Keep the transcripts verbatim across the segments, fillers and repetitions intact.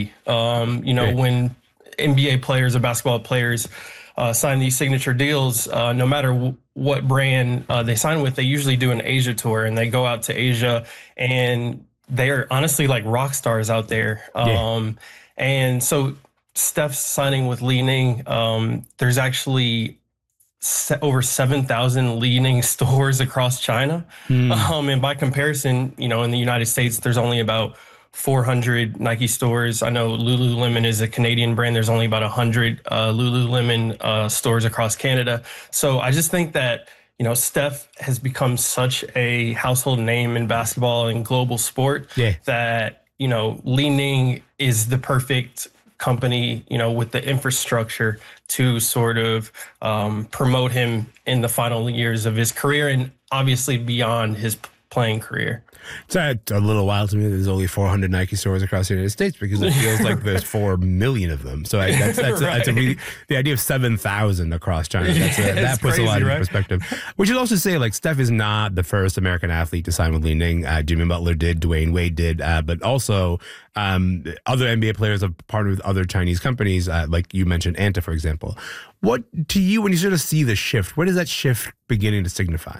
stability. Um, you know, Okay. when N B A players or basketball players uh, sign these signature deals, uh, no matter w- what brand uh, they sign with, they usually do an Asia tour and they go out to Asia, and they're honestly like rock stars out there. Yeah. Um, and so Steph's signing with Li Ning. Um, there's actually se- over seven thousand Li Ning stores across China. Hmm. Um, and by comparison, you know, in the United States, there's only about four hundred Nike stores. I know Lululemon is a Canadian brand. There's only about one hundred uh, Lululemon uh, stores across Canada. So I just think that, you know, Steph has become such a household name in basketball and global sport Yeah. that, you know, Li Ning is the perfect company, you know, with the infrastructure to sort of um, promote him in the final years of his career and obviously beyond his p- playing career. It's a, a little wild to me that there's only four hundred Nike stores across the United States because it feels like there's four million of them. So I, that's, that's, a, that's a really, the idea of seven thousand across China, that's a, Yeah, that it's puts a lot crazy, in right? perspective. We should also say, like, Steph is not the first American athlete to sign with Li Ning. Uh, Jimmy Butler did, Dwayne Wade did, uh, but also um, other N B A players have partnered with other Chinese companies, uh, like you mentioned, Anta, for example. What, to you, when you sort of see the shift, what is that shift beginning to signify?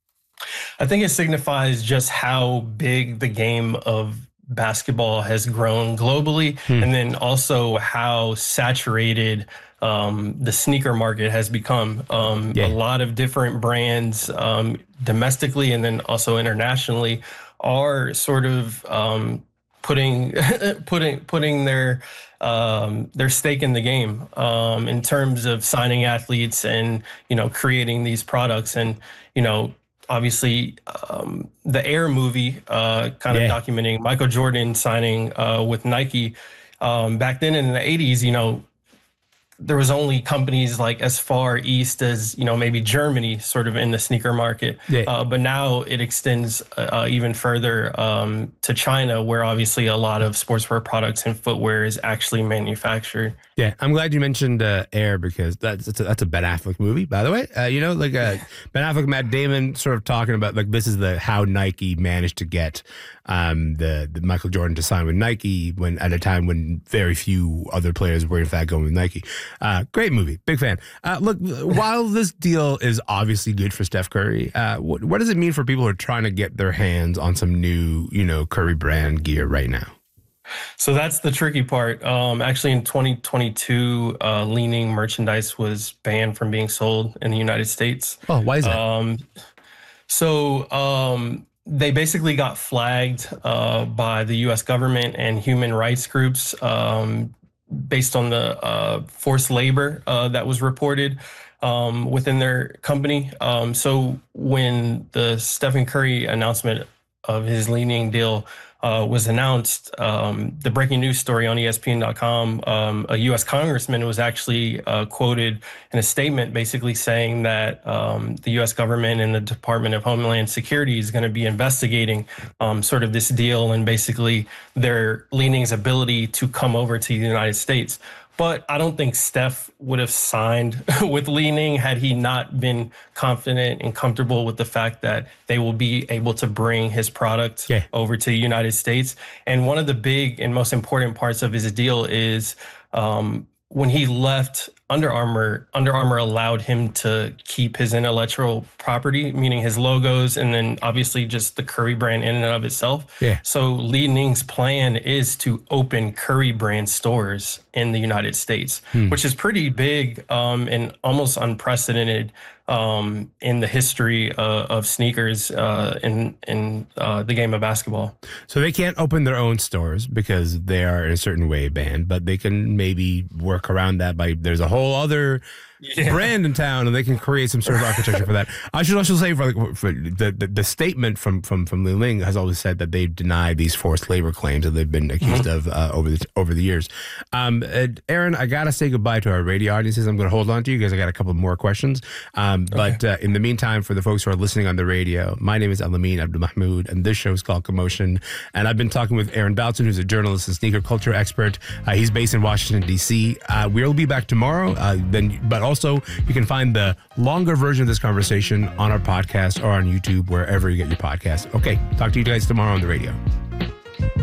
I think it signifies just how big the game of basketball has grown globally, Hmm. and then also how saturated um, the sneaker market has become. Um, Yeah. A lot of different brands um, domestically and then also internationally are sort of um, putting putting putting their um, their stake in the game um, in terms of signing athletes and, you know, creating these products. And, you know, obviously um, the Air movie uh, kind Yeah. of documenting Michael Jordan signing uh, with Nike. Um, back then in the eighties, you know, there was only companies like as far east as, you know, maybe Germany sort of in the sneaker market. Yeah. Uh, but now it extends uh, even further um, to China, where obviously a lot of sportswear products and footwear is actually manufactured. Yeah, I'm glad you mentioned uh, Air because that's that's a, that's a Ben Affleck movie, by the way. Uh, you know, like uh, Ben Affleck, Matt Damon, sort of talking about like this is the how Nike managed to get um, the, the Michael Jordan to sign with Nike when at a time when very few other players were in fact going with Nike. Uh, great movie, big fan. Uh, look, while this deal is obviously good for Steph Curry, uh, what, what does it mean for people who are trying to get their hands on some new, you know, Curry brand gear right now? So that's the tricky part. Um, actually, in twenty twenty-two, uh, Li Ning merchandise was banned from being sold in the United States. Oh, why is that? Um, so um, they basically got flagged uh, by the U S government and human rights groups um, based on the uh, forced labor uh, that was reported um, within their company. Um, so when the Stephen Curry announcement of his Li Ning deal Uh, was announced, um, the breaking news story on E S P N dot com, um, a U S congressman was actually uh, quoted in a statement basically saying that um, the U S government and the Department of Homeland Security is going to be investigating um, sort of this deal and basically their Li Ning's ability to come over to the United States. But I don't think Steph would have signed with Li Ning had he not been confident and comfortable with the fact that they will be able to bring his product Yeah. over to the United States. And one of the big and most important parts of his deal is um, when he left Under Armour, Under Armour allowed him to keep his intellectual property, meaning his logos, and then obviously just the Curry brand in and of itself. Yeah. So Li Ning's plan is to open Curry brand stores in the United States, Hmm. which is pretty big um, and almost unprecedented um, in the history uh, of sneakers uh, in in uh, the game of basketball. So they can't open their own stores because they are in a certain way banned, but they can maybe work around that by there's a whole other Yeah. brand in town and they can create some sort of architecture for that. I should also say for, like, for the, the the statement from from from Li Ning has always said that they deny these forced labor claims that they've been accused of uh, over the over the years. Um, uh, Aaron, I gotta say goodbye to our radio audiences. I'm going to hold on to you because I got a couple more questions. Um, but uh, in the meantime, for the folks who are listening on the radio, my name is Alameen Abdulmahmoud, and this show is called Commotion. And I've been talking with Aaron Balton, who's a journalist and sneaker culture expert. Uh, he's based in Washington D C. Uh, we'll be back tomorrow. Uh, then, but also you can find the longer version of this conversation on our podcast or on YouTube, wherever you get your podcast. Okay, talk to you guys tomorrow on the radio.